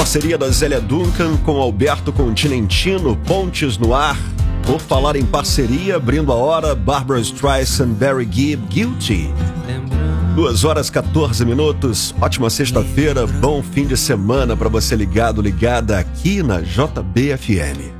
parceria da Zélia Duncan com Alberto Continentino, Pontes no Ar. Por falar em parceria, abrindo a hora, Barbra Streisand, Barry Gibb, Guilty. 2h14. Ótima sexta-feira, bom fim de semana para você ligado, ligada aqui na JBFM.